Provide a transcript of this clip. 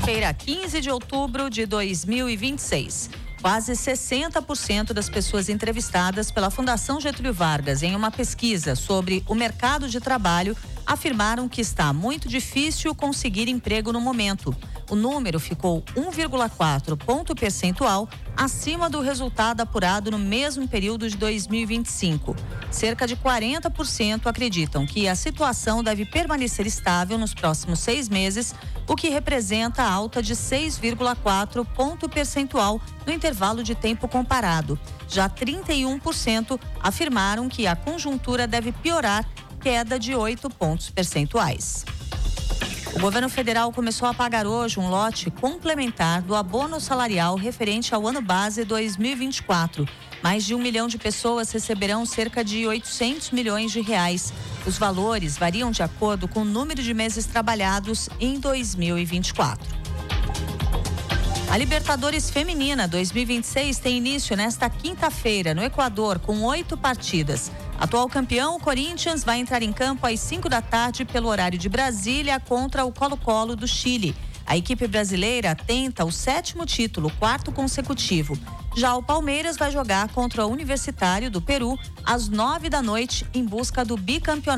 quinta-feira, 15 de outubro de 2026. Quase 60% das pessoas entrevistadas pela Fundação Getúlio Vargas em uma pesquisa sobre o mercado de trabalho afirmaram que está muito difícil conseguir emprego no momento. O número ficou 1,4 ponto percentual acima do resultado apurado no mesmo período de 2025. Cerca de 40% acreditam que a situação deve permanecer estável nos próximos 6 meses, o que representa alta de 6,4 ponto percentual no intervalo de tempo comparado. Já 31% afirmaram que a conjuntura deve piorar, queda de 8 pontos percentuais. O governo federal começou a pagar hoje um lote complementar do abono salarial referente ao ano base 2024. Mais de 1 milhão de pessoas receberão cerca de 800 milhões de reais. Os valores variam de acordo com o número de meses trabalhados em 2024. A Libertadores Feminina 2026 tem início nesta quinta-feira no Equador com 8 partidas. Atual campeão, o Corinthians, vai entrar em campo às 5 da tarde pelo horário de Brasília contra o Colo-Colo do Chile. A equipe brasileira tenta o 7º título, 4º consecutivo. Já o Palmeiras vai jogar contra o Universitário do Peru às 9 da noite em busca do bicampeonato.